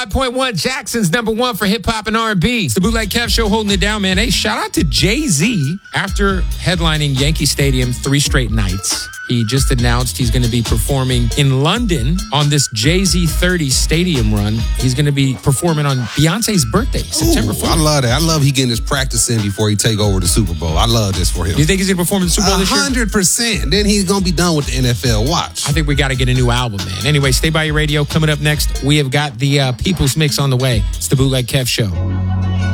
5.1 Jackson's number one for hip hop and R&B. It's the Bootleg Kev Show holding it down, man. Hey, shout out to Jay-Z. After headlining Yankee Stadium 3 straight nights, he just announced he's going to be performing in London on this Jay-Z 30 stadium run. He's going to be performing on Beyonce's birthday, September 4th. I love that. I love he getting his practice in before he take over the Super Bowl. I love this for him. You think he's going to perform in the Super Bowl this year? 100%. Then he's going to be done with the NFL. Watch. I think we got to get a new album, man. Anyway, stay by your radio. Coming up next, we have got the People's Mix on the way. It's the Bootleg Kev Show.